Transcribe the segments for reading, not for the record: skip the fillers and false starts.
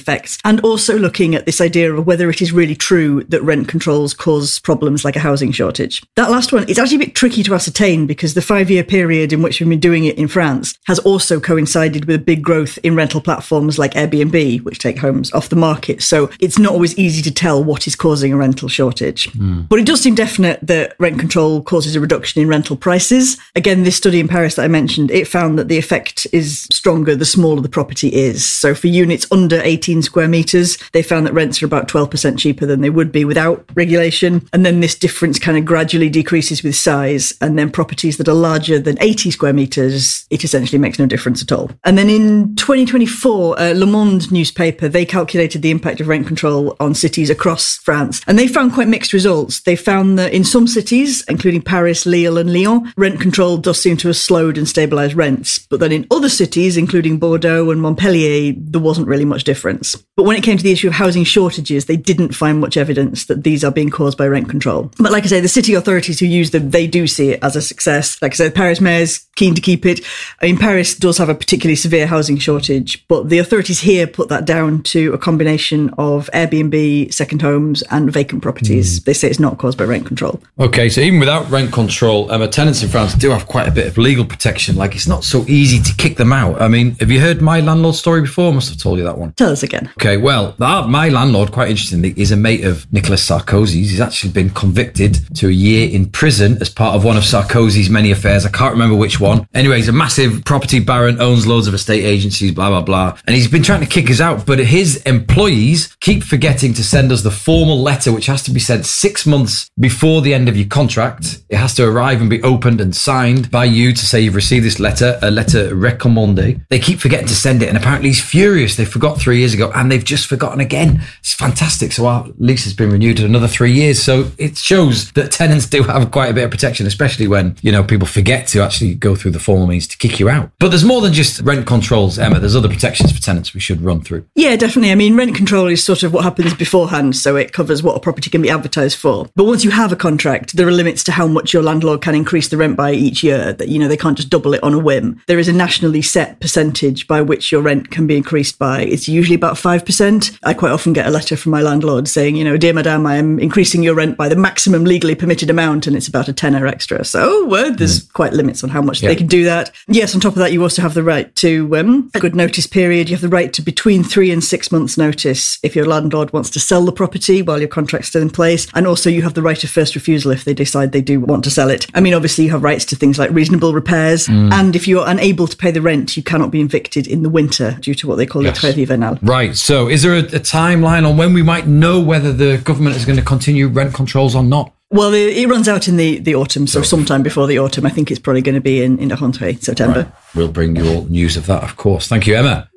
effects, and also looking at this idea of whether it is really true that rent controls cause problems like a housing shortage. That last one is actually a bit tricky to ascertain because the 5-year period in which we've been doing it in France has also coincided with a big growth in rental platforms like Airbnb, which take homes off the market. So it's not always easy to tell what is causing a rental shortage. But it does seem definite that rent control causes a reduction in rental prices. Again, this study in Paris that I mentioned, it found that the effect is stronger the smaller the property is. So for units under 18 square metres, they found that rents are about 12% cheaper than they would be without regulation. And then this difference kind of gradually decreases with size. And then properties that are larger than 80 square metres, it essentially makes no difference at all. And then in 2024, Le Monde newspaper, they calculated the impact of rent control on cities across France. And they found quite mixed results. They found that in some cities, including Paris, Lille and Lyon, rent control does seem to have slowed and stabilised rents. But then in other cities, including Bordeaux and Montpellier, there wasn't really much difference. But when it came to the issue of housing shortages, they didn't find much evidence that these are being caused by rent control. But like I say, the city authorities who use them, they do see it as a success. Like I said, Paris mayor's keen to keep it. I mean, Paris does have a particularly severe housing shortage, but the authorities here put that down to a combination of Airbnb, second homes and vacant properties. They say it's not caused by rent control. Okay, so even without rent control, tenants in France do have quite a bit of legal protection. Like, it's not so easy to kick them out. I mean, have you heard my landlord story before? I must have told you that one. Tell us again. Okay, well, my landlord, quite interestingly, is a mate of Nicolas Sarkozy's. He's actually been convicted to a year in prison as part of one of Sarkozy's many affairs. I can't remember which one. Anyway, he's a massive property baron, owns loads of estate agencies, blah, blah, blah. And he's been trying to kick us out, but his employees keep forgetting to send us the formal letter, which has to be sent 6 months before the end of your contract. It has to arrive and be opened and signed by you to say you've received this letter, a letter recommandé. They keep forgetting to send it, and apparently he's furious. They forgot 3 years ago, and they've just forgotten again. It's fantastic. So our lease has been renewed in another 3 years. So it shows that tenants do have quite a bit of protection, especially when, people forget to actually go through the formal means to kick you out. But there's more than just rent controls, Emma. There's other protections for tenants we should run through. Yeah, definitely. I mean, rent control is sort of what happens beforehand, so it covers what a property can be advertised for. But once you have a contract, there are limits to how much your landlord can increase the rent by each year. That, they can't just double it on a whim. There is a nationally set percentage by which your rent can be increased by. It's usually about 5%. I quite often get a letter from my landlord saying, dear madame, I am increasing your rent by the maximum legally permitted amount, and it's about a tenner extra. So there's quite limits on how much they can do that. Yes, on top of that, you also have the right to a good notice period. You have the right to between 3 and 6 months notice if your landlord wants to sell the property while your contract's still in place. And also you have the right of first refusal if they decide they do want to sell it. I mean, obviously you have rights to things like reasonable repairs. And if you're unable to pay the rent, you cannot be evicted in the winter due to what they call le préavis vernal. Right. So is there a timeline on when we might know whether the government is going to continue rent controls or not? Well, it runs out in the autumn, so sometime before the autumn. I think it's probably going to be in the rentrée, September. Right. We'll bring you all news of that, of course. Thank you, Emma.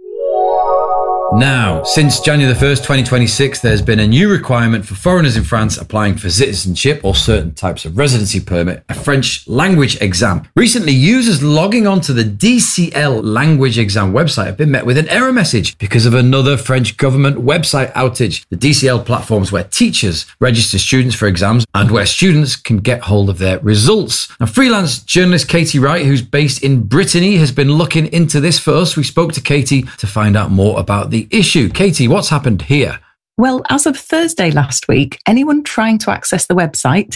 Now, since January the 1st, 2026, there's been a new requirement for foreigners in France applying for citizenship or certain types of residency permit, a French language exam. Recently, users logging onto the DCL language exam website have been met with an error message because of another French government website outage. The DCL platforms where teachers register students for exams and where students can get hold of their results. Now, freelance journalist Katie Wright, who's based in Brittany, has been looking into this for us. We spoke to Katie to find out more about the issue. Katie, what's happened here? Well, as of Thursday last week, anyone trying to access the website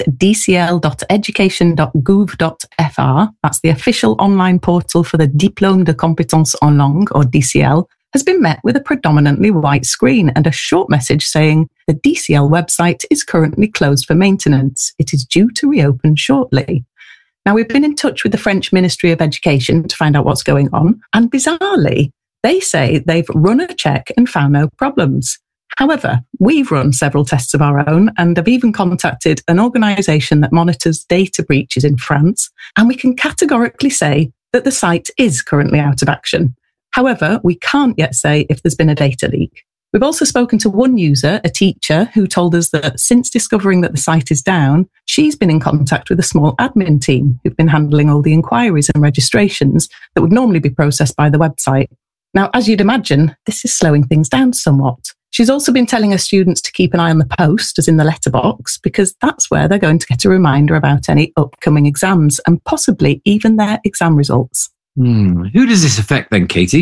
dcl.education.gouv.fr, that's the official online portal for the Diplôme de Compétences en Langue, or DCL, has been met with a predominantly white screen and a short message saying the DCL website is currently closed for maintenance. It is due to reopen shortly. Now, we've been in touch with the French Ministry of Education to find out what's going on, and bizarrely, they say they've run a check and found no problems. However, we've run several tests of our own and have even contacted an organisation that monitors data breaches in France, and we can categorically say that the site is currently out of action. However, we can't yet say if there's been a data leak. We've also spoken to one user, a teacher, who told us that since discovering that the site is down, she's been in contact with a small admin team who've been handling all the inquiries and registrations that would normally be processed by the website. Now, as you'd imagine, this is slowing things down somewhat. She's also been telling her students to keep an eye on the post, as in the letterbox, because that's where they're going to get a reminder about any upcoming exams and possibly even their exam results. Who does this affect then, Katie?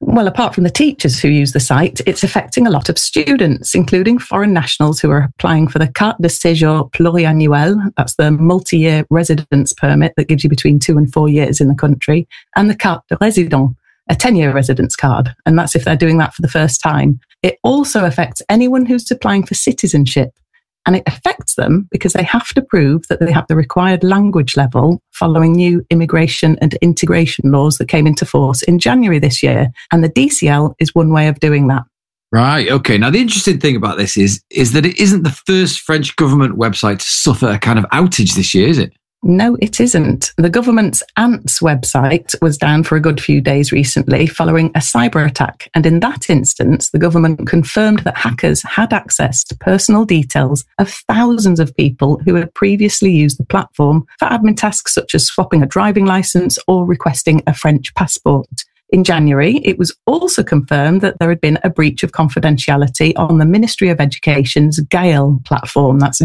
Well, apart from the teachers who use the site, it's affecting a lot of students, including foreign nationals who are applying for the Carte de Séjour Pluriannuel. That's the multi-year residence permit that gives you between 2 and 4 years in the country, and the Carte de Résident, a 10-year residence card. And that's if they're doing that for the first time. It also affects anyone who's applying for citizenship. And it affects them because they have to prove that they have the required language level following new immigration and integration laws that came into force in January this year. And the DCL is one way of doing that. Right. Okay. Now, the interesting thing about this is that it isn't the first French government website to suffer a kind of outage this year, is it? No, it isn't. The government's ANTS website was down for a good few days recently following a cyber attack. And in that instance, the government confirmed that hackers had access to personal details of thousands of people who had previously used the platform for admin tasks such as swapping a driving license or requesting a French passport. In January, it was also confirmed that there had been a breach of confidentiality on the Ministry of Education's GAEL platform, that's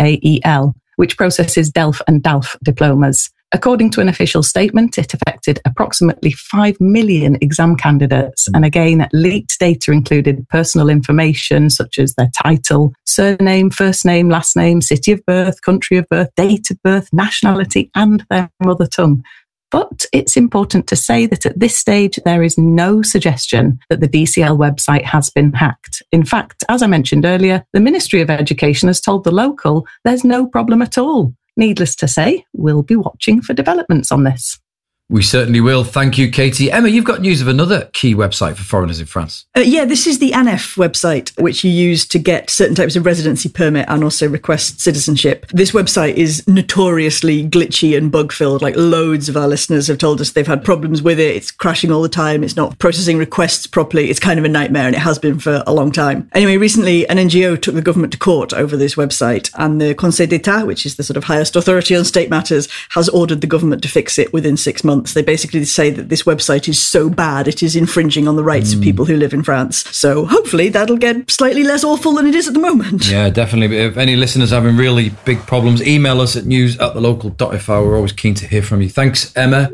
GAEL, which processes DELF and DALF diplomas. According to an official statement, it affected approximately 5 million exam candidates. And again, leaked data included personal information such as their title, surname, first name, last name, city of birth, country of birth, date of birth, nationality, and their mother tongue. But it's important to say that at this stage, there is no suggestion that the DCL website has been hacked. In fact, as I mentioned earlier, the Ministry of Education has told the Local there's no problem at all. Needless to say, we'll be watching for developments on this. We certainly will. Thank you, Katie. Emma, you've got news of another key website for foreigners in France. Yeah, this is the ANEF website, which you use to get certain types of residency permit and also request citizenship. This website is notoriously glitchy and bug-filled. Like, loads of our listeners have told us they've had problems with it. It's crashing all the time. It's not processing requests properly. It's kind of a nightmare, and it has been for a long time. Anyway, recently, an NGO took the government to court over this website, and the Conseil d'État, which is the sort of highest authority on state matters, has ordered the government to fix it within 6 months. They basically say that this website is so bad it is infringing on the rights of people who live in France. So hopefully that'll get slightly less awful than it is at the moment. Yeah, definitely. But if any listeners having really big problems, email us at news@thelocal.fr. We're always keen to hear from you. Thanks, Emma.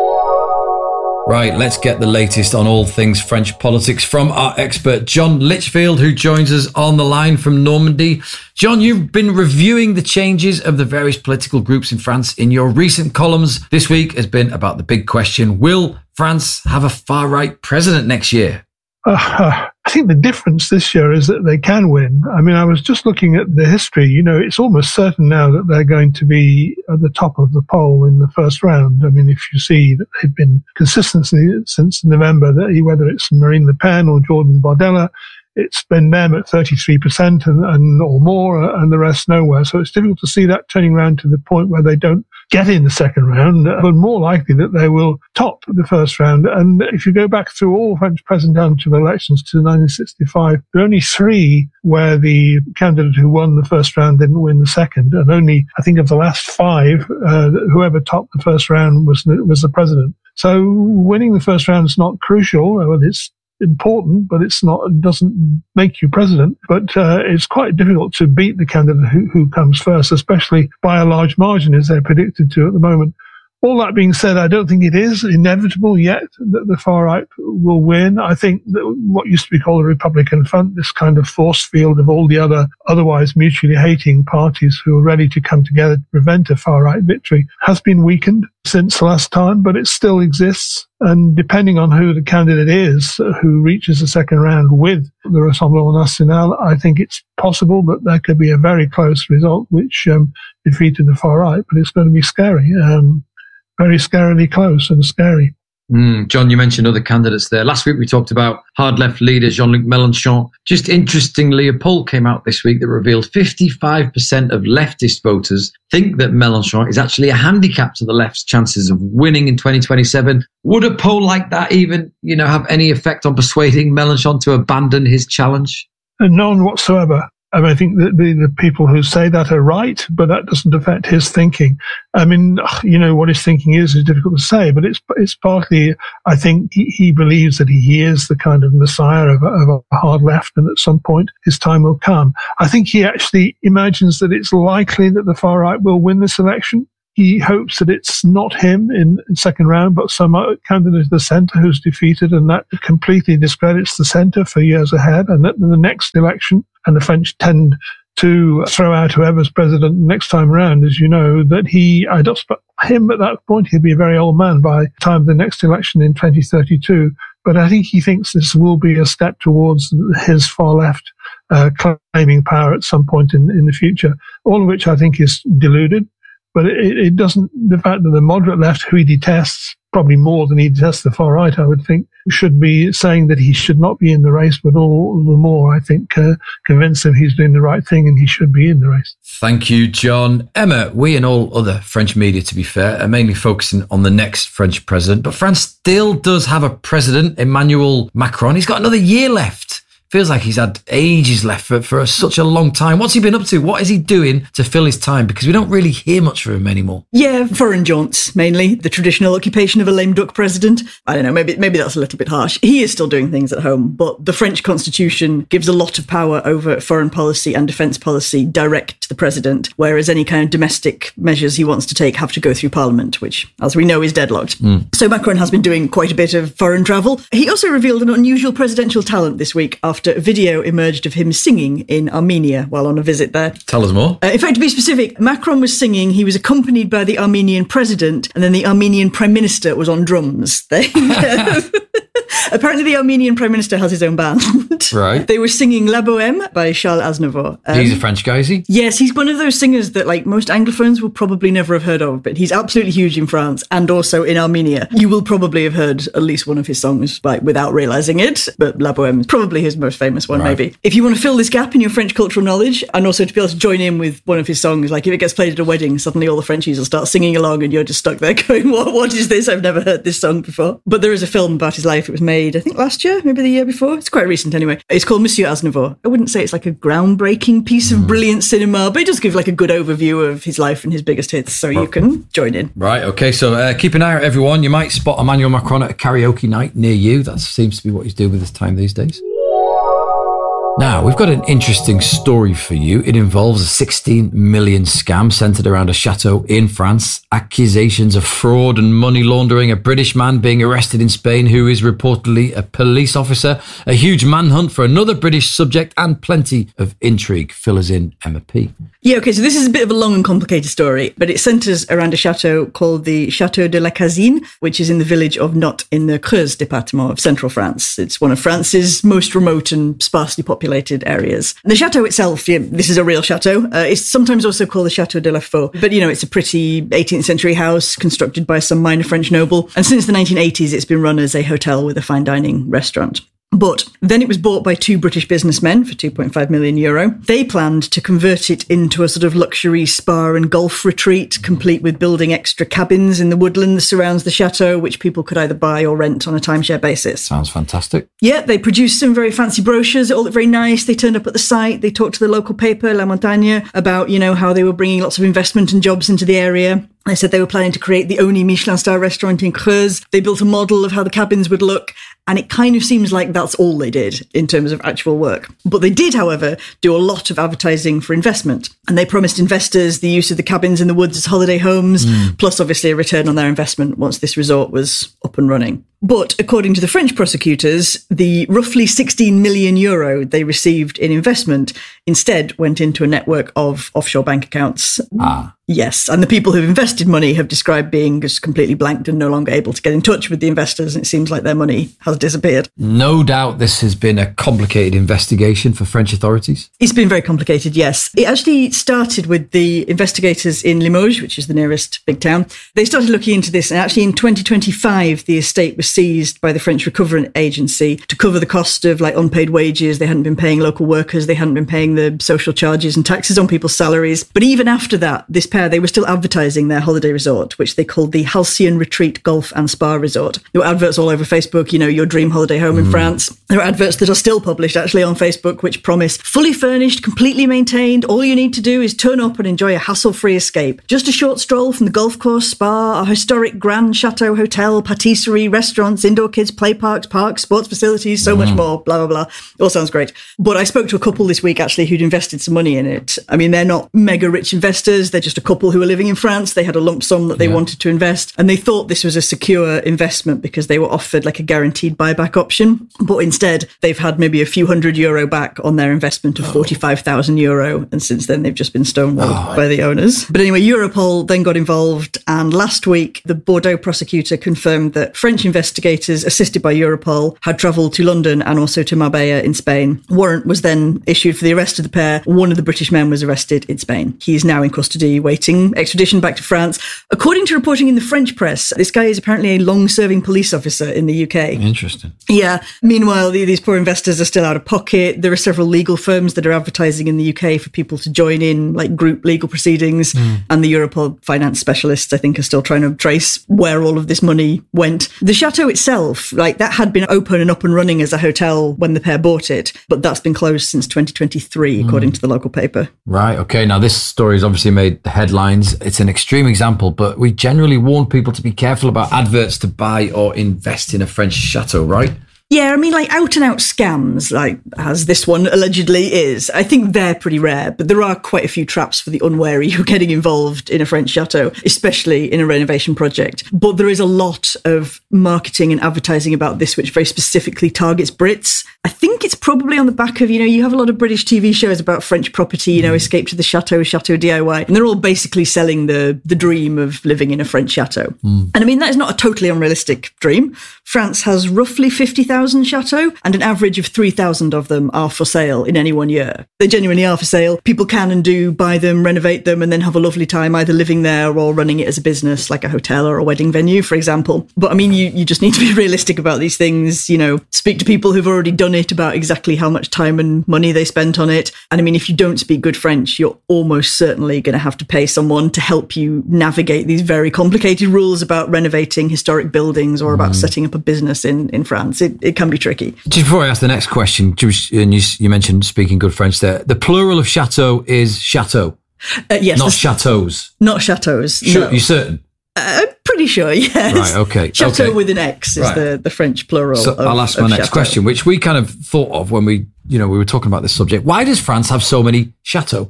Right, let's get the latest on all things French politics from our expert, John Litchfield, who joins us on the line from Normandy. John, you've been reviewing the changes of the various political groups in France in your recent columns. This week has been about the big question, will France have a far-right president next year? I think the difference this year is that they can win. I mean, I was just looking at the history. You know, it's almost certain now that they're going to be at the top of the poll in the first round. I mean, if you see that they've been consistently since November, that whether it's Marine Le Pen or Jordan Bardella, it's been them at 33% and or more, and the rest nowhere. So it's difficult to see that turning around to the point where they don't get in the second round, but more likely that they will top the first round. And if you go back through all French presidential elections to 1965, there are only 3 where the candidate who won the first round didn't win the second. And only, I think, of the last 5, whoever topped the first round was the president. So winning the first round is not crucial. Well, it's important, but it doesn't make you president. But it's quite difficult to beat the candidate who comes first, especially by a large margin, as they're predicted to at the moment. All that being said, I don't think it is inevitable yet that the far right will win. I think that what used to be called the Republican Front, this kind of force field of all the otherwise mutually hating parties who are ready to come together to prevent a far right victory, has been weakened since last time, but it still exists. And depending on who the candidate is who reaches the second round with the Rassemblement National, I think it's possible that there could be a very close result which defeated the far right, but it's going to be scary. Very scarily close and scary. John, you mentioned other candidates there. Last week we talked about hard left leader Jean-Luc Mélenchon. Just interestingly, a poll came out this week that revealed 55% of leftist voters think that Mélenchon is actually a handicap to the left's chances of winning in 2027. Would a poll like that even, have any effect on persuading Mélenchon to abandon his challenge? None whatsoever. I mean, I think that the people who say that are right, but that doesn't affect his thinking. I mean, what his thinking is difficult to say, but it's partly, I think he believes that he is the kind of messiah of a hard left, and at some point his time will come. I think he actually imagines that it's likely that the far right will win this election. he hopes that it's not him in second round, but some candidate of the centre who's defeated, and that completely discredits the centre for years ahead. And that in the next election, and the French tend to throw out whoever's president next time around, as you know, that I don't expect him at that point, he'll be a very old man by the time of the next election in 2032. But I think he thinks this will be a step towards his far left claiming power at some point in the future, all of which I think is deluded. But it doesn't, the fact that the moderate left, who he detests, probably more than he detests the far right, I would think, should be saying that he should not be in the race, but all the more, I think, convince him he's doing the right thing and he should be in the race. Thank you, John. Emma, we and all other French media, to be fair, are mainly focusing on the next French president, but France still does have a president, Emmanuel Macron. He's got another year left. Feels like he's had ages left for such a long time. What's he been up to? What is he doing to fill his time? Because we don't really hear much from him anymore. Yeah, foreign jaunts, mainly. The traditional occupation of a lame duck president. I don't know, maybe that's a little bit harsh. He is still doing things at home, but the French constitution gives a lot of power over foreign policy and defence policy direct to the president, whereas any kind of domestic measures he wants to take have to go through parliament, which, as we know, is deadlocked. So Macron has been doing quite a bit of foreign travel. He also revealed an unusual presidential talent this week after a video emerged of him singing in Armenia while on a visit there. Tell us more. In fact, to be specific, Macron was singing. He was accompanied by the Armenian president, and then the Armenian prime minister was on drums. Apparently, the Armenian prime minister has his own band. Right. They were singing La Bohème by Charles Aznavour. He's a French guy, is he? Yes, he's one of those singers that, like, most Anglophones will probably never have heard of, but he's absolutely huge in France and also in Armenia. You will probably have heard at least one of his songs, like, without realising it, but La Bohème is probably his most famous one, maybe. If you want to fill this gap in your French cultural knowledge, and also to be able to join in with one of his songs, like if it gets played at a wedding, suddenly all the Frenchies will start singing along and you're just stuck there going, what is this? I've never heard this song before. But there is a film about his life. It was made, I think, last year, maybe the year before. It's quite recent anyway. It's called Monsieur Aznavour. I wouldn't say it's like a groundbreaking piece of brilliant cinema, but it does give like a good overview of his life and his biggest hits, so you can join in. Right, okay, so keep an eye out, everyone. You might spot Emmanuel Macron at a karaoke night near you. That seems to be what he's doing with his time these days. Now, we've got an interesting story for you. It involves a 16 million scam centred around a chateau in France. Accusations of fraud and money laundering. A British man being arrested in Spain who is reportedly a police officer. A huge manhunt for another British subject and plenty of intrigue. Fill us in, Emma P. Yeah, okay, so this is a bit of a long and complicated story, but it centres around a chateau called the Chateau de la Casine, which is in the village of Not in the Creuse department of central France. It's one of France's most remote and sparsely populated areas. The chateau itself, yeah, this is a real chateau. It's sometimes also called the Chateau de la Faux, but you know, it's a pretty 18th century house constructed by some minor French noble. And since the 1980s, it's been run as a hotel with a fine dining restaurant. But then it was bought by two British businessmen for €2.5 million. They planned to convert it into a sort of luxury spa and golf retreat, complete with building extra cabins in the woodland that surrounds the chateau, which people could either buy or rent on a timeshare basis. Sounds fantastic. Yeah, they produced some very fancy brochures. It all looked very nice. They turned up at the site. They talked to the local paper, La Montagne, about, you know, how they were bringing lots of investment and jobs into the area. They said they were planning to create the only Michelin star restaurant in Creuse. They built a model of how the cabins would look. And it kind of seems like that's all they did in terms of actual work. But they did, however, do a lot of advertising for investment. And they promised investors the use of the cabins in the woods as holiday homes, plus obviously a return on their investment once this resort was up and running. But according to the French prosecutors, the roughly €16 million they received in investment instead went into a network of offshore bank accounts. Yes, and the people who've invested money have described being just completely blanked and no longer able to get in touch with the investors, and it seems like their money has disappeared. No doubt this has been a complicated investigation for French authorities. It's been very complicated, yes. It actually started with the investigators in Limoges, which is the nearest big town. They started looking into this, and actually in 2025, the estate was seized by the French Recovery Agency to cover the cost of like unpaid wages. They hadn't been paying local workers. They hadn't been paying the social charges and taxes on people's salaries. But even after that, this pair, they were still advertising their holiday resort, which they called the Halcyon Retreat Golf and Spa Resort. There were adverts all over Facebook, you know, your dream holiday home in France. There are adverts that are still published actually on Facebook, which promise fully furnished, completely maintained. All you need to do is turn up and enjoy a hassle-free escape. Just a short stroll from the golf course, spa, a historic Grand Chateau hotel, patisserie, restaurant, restaurants, indoor kids play parks, sports facilities, so much more, blah, blah, blah. All sounds great. But I spoke to a couple this week, actually, who'd invested some money in it. I mean, they're not mega rich investors. They're just a couple who are living in France. They had a lump sum that they wanted to invest. And they thought this was a secure investment because they were offered like a guaranteed buyback option. But instead, they've had maybe a few €100 back on their investment of €45,000. And since then, they've just been stonewalled by the owners. But anyway, Europol then got involved. And last week, the Bordeaux prosecutor confirmed that French investigators, assisted by Europol, had travelled to London and also to Marbella in Spain. Warrant was then issued for the arrest of the pair. One of the British men was arrested in Spain. He is now in custody, waiting extradition back to France. According to reporting in the French press, this guy is apparently a long-serving police officer in the UK. Interesting. Yeah. Meanwhile, these poor investors are still out of pocket. There are several legal firms that are advertising in the UK for people to join in, like group legal proceedings. And the Europol finance specialists, I think, are still trying to trace where all of this money went. The chateau itself, like that had been open and up and running as a hotel when the pair bought it, but that's been closed since 2023, according to the local paper. Right. Okay. Now, this story has obviously made the headlines. It's an extreme example, but we generally warn people to be careful about adverts to buy or invest in a French chateau, right? Yeah, I mean, like out and out scams, like as this one allegedly is, I think they're pretty rare, but there are quite a few traps for the unwary who are getting involved in a French chateau, especially in a renovation project. But there is a lot of marketing and advertising about this, which very specifically targets Brits. I think it's probably on the back of, you have a lot of British TV shows about French property, Escape to the Chateau, Chateau DIY, and they're all basically selling the dream of living in a French chateau. And I mean, that is not a totally unrealistic dream. France has roughly 50,000 chateaux, and an average of 3,000 of them are for sale in any one year. They genuinely are for sale. People can and do buy them, renovate them, and then have a lovely time either living there or running it as a business, like a hotel or a wedding venue, for example. But I mean, you just need to be realistic about these things, speak to people who've already done it about exactly how much time and money they spent on it. And I mean, if you don't speak good French, you're almost certainly going to have to pay someone to help you navigate these very complicated rules about renovating historic buildings or about setting up a business in France. It can be tricky. Just before I ask the next question, and you mentioned speaking good French there, the plural of chateau is chateau. Yes. Not chateaux. Not chateaux. Sure, no. You're certain? I'm pretty sure, yes. Right, okay. Chateau with an X is the French plural. So I'll ask my next question, which we kind of thought of when we were talking about this subject. Why does France have so many chateaux?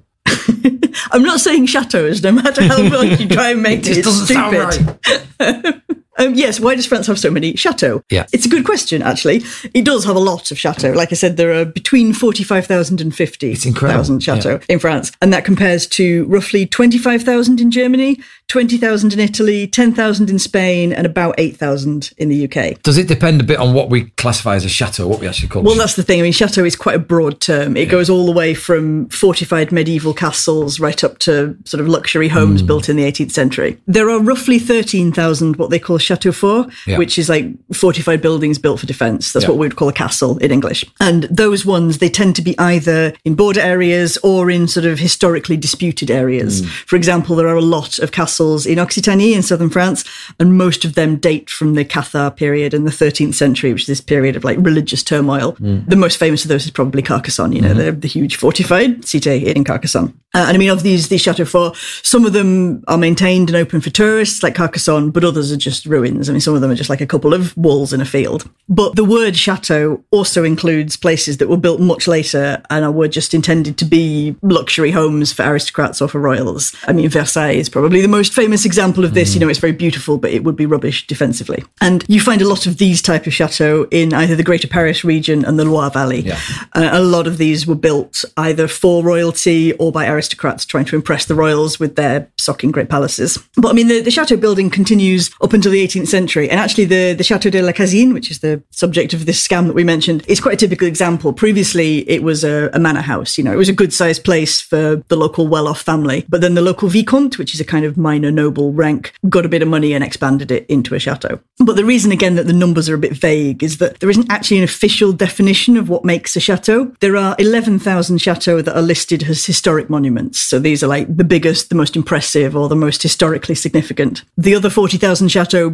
I'm not saying chateaus, no matter how much you try and make it doesn't stupid. Sound right. Yes, why does France have so many chateaux? Yeah. It's a good question, actually. It does have a lot of chateaux. Like I said, there are between 45,000 and 50,000 chateaux in France. And that compares to roughly 25,000 in Germany, 20,000 in Italy, 10,000 in Spain, and about 8,000 in the UK. Does it depend a bit on what we classify as a chateau, what we actually call it? Well, that's the thing. I mean, chateau is quite a broad term. It goes all the way from fortified medieval castles right up to sort of luxury homes built in the 18th century. There are roughly 13,000 what they call chateau forts, which is like fortified buildings built for defence. That's what we would call a castle in English. And those ones, they tend to be either in border areas or in sort of historically disputed areas. For example, there are a lot of castles in Occitanie in southern France, and most of them date from the Cathar period in the 13th century, which is this period of like religious turmoil. The most famous of those is probably Carcassonne, the huge fortified cité in Carcassonne. And I mean, of these chateaux forts, some of them are maintained and open for tourists, like Carcassonne, but others are just ruins. I mean, some of them are just like a couple of walls in a field. But the word chateau also includes places that were built much later and were just intended to be luxury homes for aristocrats or for royals. I mean, Versailles is probably the most famous example of this. It's very beautiful, but it would be rubbish defensively. And you find a lot of these type of chateaux in either the Greater Paris region and the Loire Valley. Yeah. A lot of these were built either for royalty or by aristocrats trying to impress the royals with their socking great palaces. But I mean, the chateau building continues up until the 18th century. And actually the Chateau de la Casine, which is the subject of this scam that we mentioned, is quite a typical example. Previously, it was a manor house. It was a good sized place for the local well-off family. But then the local vicomte, which is a kind of minor noble rank, got a bit of money and expanded it into a chateau. But the reason, again, that the numbers are a bit vague is that there isn't actually an official definition of what makes a chateau. There are 11,000 chateaux that are listed as historic monuments. So these are like the biggest, the most impressive, or the most historically significant. The other 40,000 chateaux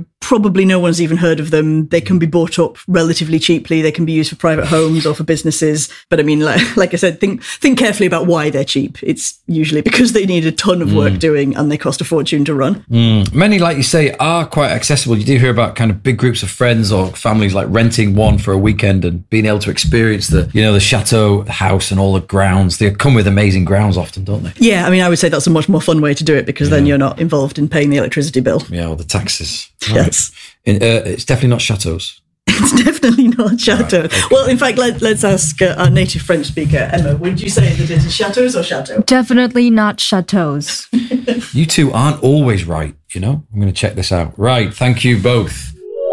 probably no one's even heard of them. They can be bought up relatively cheaply. They can be used for private homes or for businesses. But I mean, like I said, think carefully about why they're cheap. It's usually because they need a ton of work doing and they cost a fortune to run. Many, like you say, are quite accessible. You do hear about kind of big groups of friends or families like renting one for a weekend and being able to experience the chateau, the house and all the grounds. They come with amazing grounds often, don't they? Yeah, I mean, I would say that's a much more fun way to do it because then you're not involved in paying the electricity bill. Yeah, or the taxes. Yes. It's definitely not chateaus. It's definitely not chateau. Right, okay. Well, in fact, let's ask our native French speaker, Emma, would you say that it is chateaus or chateau? Definitely not chateaus. You two aren't always right, I'm going to check this out. Right, thank you both.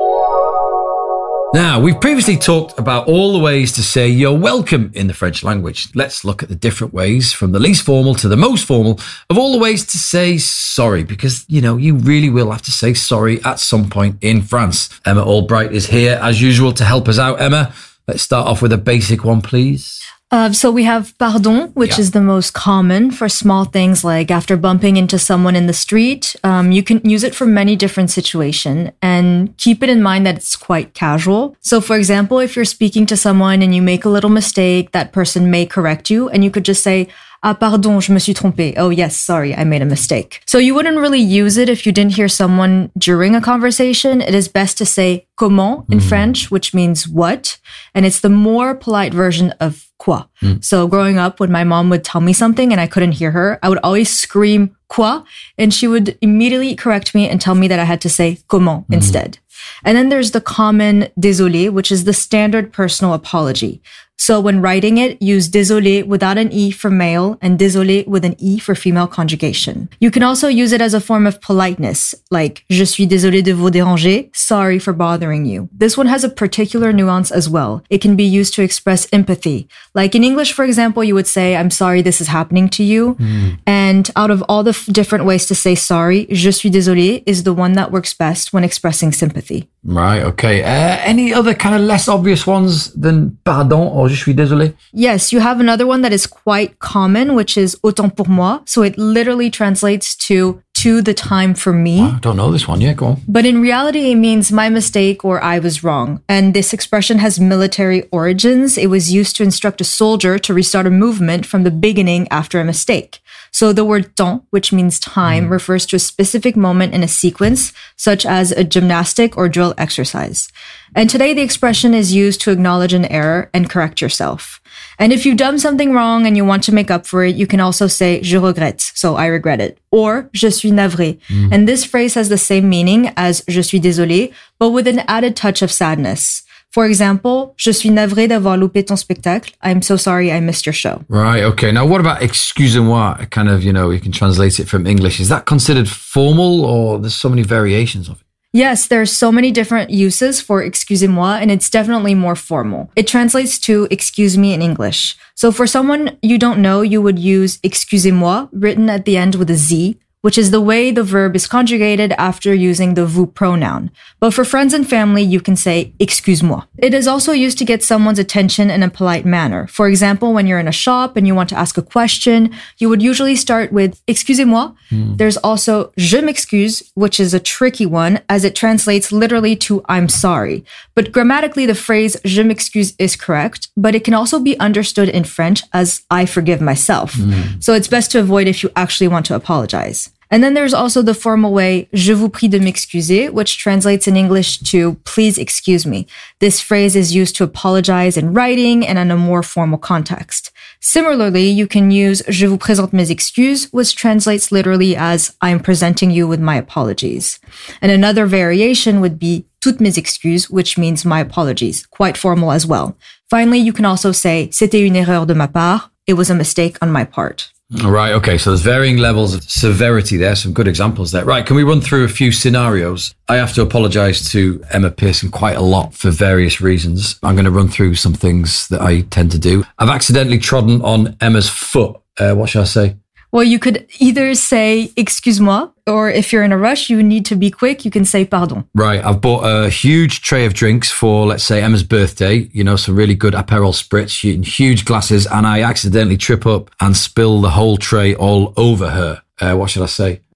Now, we've previously talked about all the ways to say you're welcome in the French language. Let's look at the different ways, from the least formal to the most formal, of all the ways to say sorry, because, you really will have to say sorry at some point in France. Emma Albright is here, as usual, to help us out. Emma, let's start off with a basic one, please. So we have pardon, which is the most common for small things like after bumping into someone in the street. You can use it for many different situations and keep it in mind that it's quite casual. So for example, if you're speaking to someone and you make a little mistake, that person may correct you and you could just say, ah, pardon, je me suis trompé. Oh, yes, sorry, I made a mistake. So you wouldn't really use it if you didn't hear someone during a conversation. It is best to say comment in French, which means what. And it's the more polite version of quoi. So growing up, when my mom would tell me something and I couldn't hear her, I would always scream quoi, and she would immediately correct me and tell me that I had to say comment instead. And then there's the common désolé, which is the standard personal apology. So when writing it, use désolé without an E for male and désolé with an E for female conjugation. You can also use it as a form of politeness, like je suis désolé de vous déranger, sorry for bothering you. This one has a particular nuance as well. It can be used to express empathy. Like in English, for example, you would say, I'm sorry this is happening to you. And out of all the different ways to say sorry, je suis désolé is the one that works best when expressing sympathy. Right, okay. Any other kind of less obvious ones than pardon or je suis désolé? Yes, you have another one that is quite common, which is autant pour moi. So it literally translates to the time for me. Wow, I don't know this one. Yeah, go on. But in reality, it means my mistake or I was wrong. And this expression has military origins. It was used to instruct a soldier to restart a movement from the beginning after a mistake. So the word temps, which means time, refers to a specific moment in a sequence, such as a gymnastic or drill exercise. And today the expression is used to acknowledge an error and correct yourself. And if you've done something wrong and you want to make up for it, you can also say je regrette, so I regret it, or je suis navré. And this phrase has the same meaning as je suis désolé, but with an added touch of sadness. For example, je suis navré d'avoir loupé ton spectacle. I'm so sorry I missed your show. Right, okay. Now, what about excusez-moi? Kind of, you can translate it from English. Is that considered formal, or there's so many variations of it? Yes, there's so many different uses for excusez-moi, and it's definitely more formal. It translates to excuse me in English. So for someone you don't know, you would use excusez-moi written at the end with a Z, which is the way the verb is conjugated after using the vous pronoun. But for friends and family, you can say excuse-moi. It is also used to get someone's attention in a polite manner. For example, when you're in a shop and you want to ask a question, you would usually start with excusez-moi. There's also je m'excuse, which is a tricky one as it translates literally to I'm sorry. But grammatically, the phrase je m'excuse is correct, but it can also be understood in French as I forgive myself. So it's best to avoid if you actually want to apologize. And then there's also the formal way, je vous prie de m'excuser, which translates in English to please excuse me. This phrase is used to apologize in writing and in a more formal context. Similarly, you can use je vous présente mes excuses, which translates literally as I am presenting you with my apologies. And another variation would be toutes mes excuses, which means my apologies, quite formal as well. Finally, you can also say c'était une erreur de ma part. It was a mistake on my part. Right, okay, so there's varying levels of severity there, some good examples there. Right, can we run through a few scenarios? I have to apologise to Emma Pearson quite a lot for various reasons. I'm going to run through some things that I tend to do. I've accidentally trodden on Emma's foot. What shall I say? Well, you could either say excuse-moi, or if you're in a rush, you need to be quick, you can say pardon. Right, I've bought a huge tray of drinks for, let's say, Emma's birthday, some really good Aperol Spritz in huge glasses, and I accidentally trip up and spill the whole tray all over her. What should I say?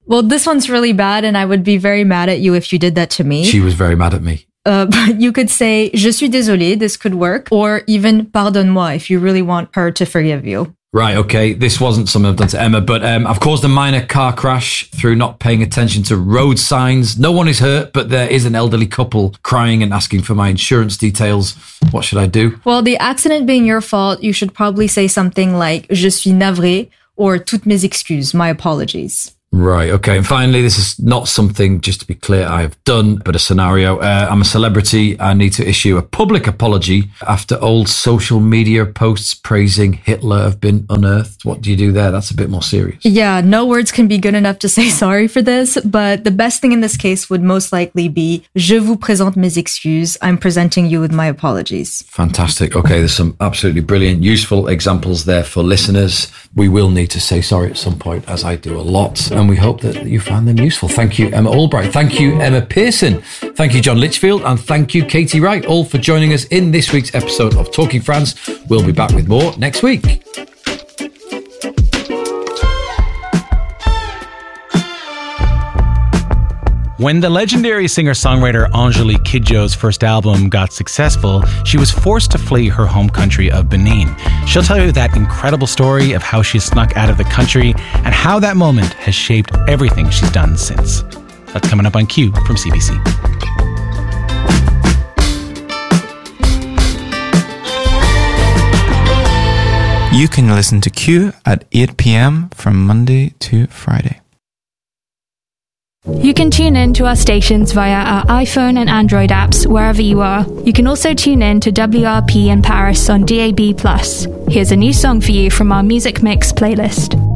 Well, this one's really bad, and I would be very mad at you if you did that to me. She was very mad at me. But you could say, je suis désolé, this could work. Or even, pardonne-moi, if you really want her to forgive you. Right, okay. This wasn't something I've done to Emma, but I've caused a minor car crash through not paying attention to road signs. No one is hurt, but there is an elderly couple crying and asking for my insurance details. What should I do? Well, the accident being your fault, you should probably say something like, je suis navré, or toutes mes excuses, my apologies. Right, okay. And finally, this is not something, just to be clear, I have done, but a scenario. I'm a celebrity. I need to issue a public apology after old social media posts praising Hitler have been unearthed. What do you do there? That's a bit more serious. Yeah, no words can be good enough to say sorry for this, but the best thing in this case would most likely be, je vous présente mes excuses. I'm presenting you with my apologies. Fantastic. Okay, there's some absolutely brilliant, useful examples there for listeners. We will need to say sorry at some point, as I do a lot. And we hope that you found them useful. Thank you, Emma Albright. Thank you, Emma Pearson. Thank you, John Litchfield. And thank you, Katie Wright, all for joining us in this week's episode of Talking France. We'll be back with more next week. When the legendary singer-songwriter Angélique Kidjo's first album got successful, she was forced to flee her home country of Benin. She'll tell you that incredible story of how she snuck out of the country and how that moment has shaped everything she's done since. That's coming up on Q from CBC. You can listen to Q at 8 p.m. from Monday to Friday. You can tune in to our stations via our iPhone and Android apps wherever you are. You can also tune in to WRP in Paris on DAB+. Here's a new song for you from our Music Mix playlist.